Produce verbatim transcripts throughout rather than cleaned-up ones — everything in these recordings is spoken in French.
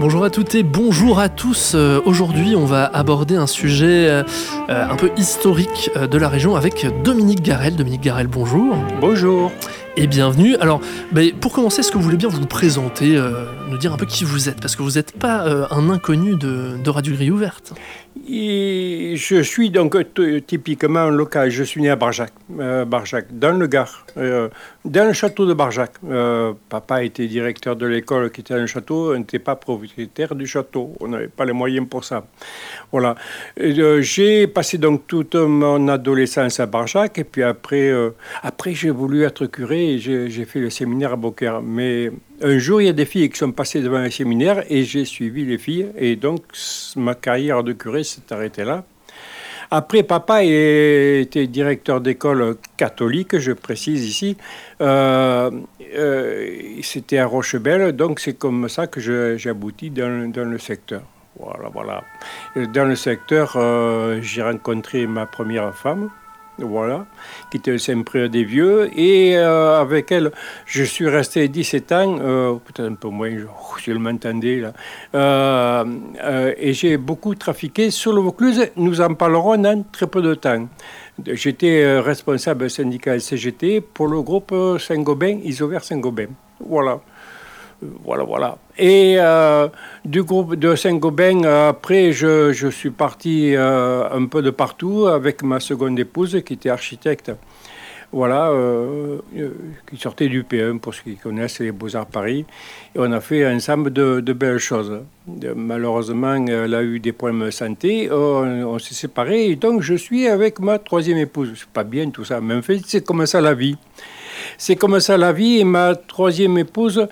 Bonjour à toutes et bonjour à tous. Euh, aujourd'hui, on va aborder un sujet euh, un peu historique euh, de la région avec Dominique Garel. Dominique Garel, bonjour. Bonjour. Et bienvenue. Alors, bah, pour commencer, est-ce que vous voulez bien vous présenter, euh, nous dire un peu qui vous êtes? Parce que vous n'êtes pas euh, un inconnu de, de Radio Grille Ouverte. Et je suis donc t- typiquement local. Je suis né à Barjac, euh, Barjac dans le Gard, euh, dans le château de Barjac. Euh, papa était directeur de l'école qui était dans le château. On n'était pas propriétaire du château. On n'avait pas les moyens pour ça. Voilà. Et, euh, j'ai passé donc toute mon adolescence à Barjac. Et puis après, euh, après j'ai voulu être curé et j'ai, j'ai fait le séminaire à Beaucaire. Mais un jour, il y a des filles qui sont passées devant le séminaire et j'ai suivi les filles. Et donc, ma carrière de curé s'est arrêtée là. Après, papa était directeur d'école catholique, je précise ici. Euh, euh, c'était à Rochebelle, donc c'est comme ça que je, j'ai abouti dans, dans le secteur. Voilà, voilà. Dans le secteur, euh, j'ai rencontré ma première femme. Voilà, qui était le Saint-Prieur des Vieux. Et euh, avec elle, je suis resté dix-sept ans, euh, peut-être un peu moins, je, je le m'entendais là. Euh, euh, et j'ai beaucoup trafiqué sur le Vaucluse. Nous en parlerons dans très peu de temps. J'étais euh, responsable syndical C G T pour le groupe Saint-Gobain, Isover Saint-Gobain. Voilà. Voilà, voilà. Et euh, du groupe de Saint-Gobain, euh, après, je, je suis parti euh, un peu de partout avec ma seconde épouse qui était architecte. Voilà, euh, euh, qui sortait du P un pour ceux qui connaissent les Beaux-Arts Paris. Et on a fait ensemble de, de belles choses. De, malheureusement, elle a eu des problèmes de santé. On, on s'est séparés. Et donc, je suis avec ma troisième épouse. C'est pas bien tout ça, mais en fait, c'est comme ça la vie. C'est comme ça la vie. Et ma troisième épouse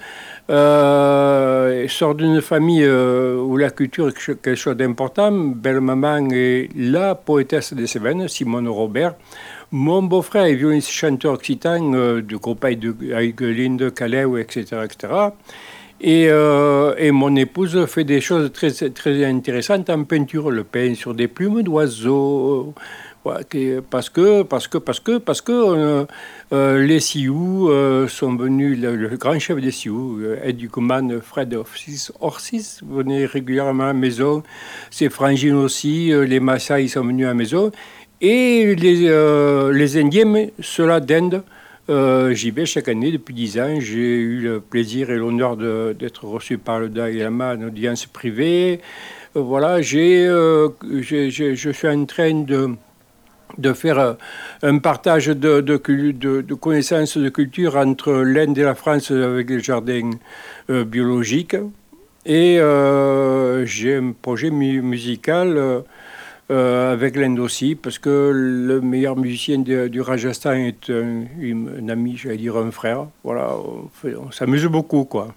euh, sort d'une famille euh, où la culture est quelque chose d'important. Belle-maman est la poétesse des Cévennes, Simone Robert. Mon beau-frère est violoniste chanteur occitan euh, du groupe avec Linde, Calais, et cetera, et cetera. Et, euh, et mon épouse fait des choses très, très intéressantes en peinture. Le peint sur des plumes d'oiseaux. Ouais, parce que, parce que, parce que, parce que euh, euh, les Sioux euh, sont venus, le, le grand chef des Sioux, Educoman Fred Orsis, Orsis, venait régulièrement à la maison. Ses frangines aussi, euh, les Maasai sont venus à la maison. Et les, euh, les Indiens, ceux-là d'Inde, euh, j'y vais chaque année depuis dix ans. J'ai eu le plaisir et l'honneur de, d'être reçu par le Dalai Lama en audience privée. Euh, voilà, j'ai, euh, j'ai, j'ai, je suis en train de de faire un partage de, de, de, de connaissances de culture entre l'Inde et la France avec les jardins euh, biologiques. Et euh, j'ai un projet mu- musical euh, euh, avec l'Inde aussi, parce que le meilleur musicien de, du Rajasthan est un, un ami, j'allais dire un frère. Voilà, on, fait, on s'amuse beaucoup, quoi.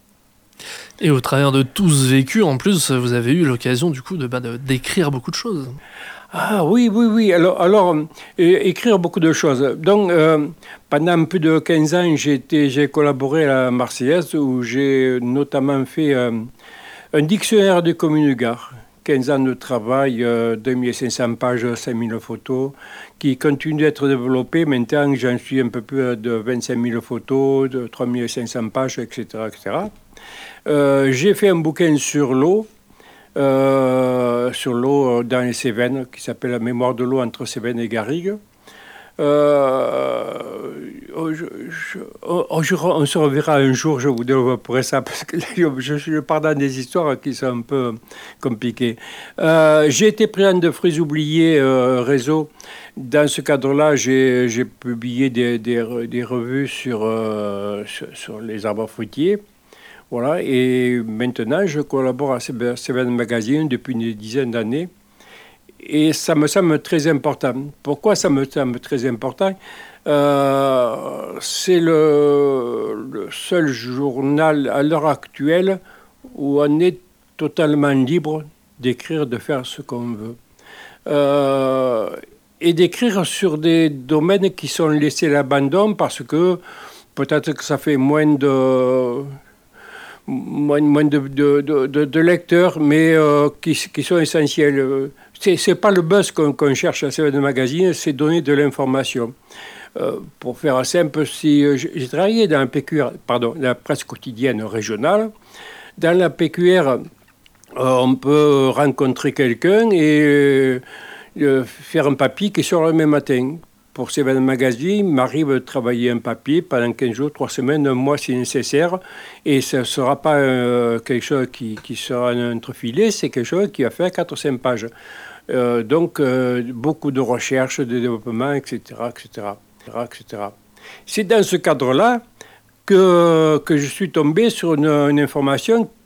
Et au travers de tout ce vécu, en plus, vous avez eu l'occasion du coup de, bah, de, d'écrire beaucoup de choses. Ah oui, oui, oui. Alors, alors euh, écrire beaucoup de choses. Donc, euh, pendant plus de quinze ans, j'ai, été, j'ai collaboré à la Marseillaise, où j'ai notamment fait euh, un dictionnaire des communes du Gard. quinze ans de travail, euh, deux mille cinq cents pages, cinq mille photos, qui continue d'être développé. Maintenant, j'en suis un peu plus de vingt-cinq mille photos, de trois mille cinq cents pages, et cetera, et cetera. Euh, j'ai fait un bouquin sur l'eau, Euh, sur l'eau dans les Cévennes, qui s'appelle La mémoire de l'eau entre Cévennes et Garrigues. Euh, oh, je, je, oh, je, on se reverra un jour, je vous développerai ça, parce que je, je pars dans des histoires qui sont un peu compliquées. Euh, j'ai été président de Fruits oubliés euh, réseau. Dans ce cadre-là, j'ai, j'ai publié des, des, des revues sur, euh, sur, sur les arbres fruitiers. Voilà, et maintenant, je collabore à Cévennes Magazine depuis une dizaine d'années. Et ça me semble très important. Pourquoi ça me semble très important ? euh, C'est le, le seul journal à l'heure actuelle où on est totalement libre d'écrire, de faire ce qu'on veut. Euh, et d'écrire sur des domaines qui sont laissés à l'abandon parce que peut-être que ça fait moins de... moins, moins de, de, de, de lecteurs, mais euh, qui, qui sont essentiels. C'est, c'est pas le buzz qu'on, qu'on cherche à Cévennes Magazine, c'est donner de l'information. Euh, pour faire simple, si j'ai travaillé dans, P Q R, pardon, dans la presse quotidienne régionale, Dans la P Q R, euh, on peut rencontrer quelqu'un et euh, faire un papier qui sort le même matin. Pour Seven Magazine, il m'arrive de travailler un papier pendant quinze jours, trois semaines, un mois si nécessaire. Et ce ne sera pas euh, quelque chose qui, qui sera un entrefilé, c'est quelque chose qui va faire quatre ou cinq pages. Euh, donc, euh, beaucoup de recherche, de développement, et cetera, et cetera, et cetera. C'est dans ce cadre-là que, que je suis tombé sur une, une information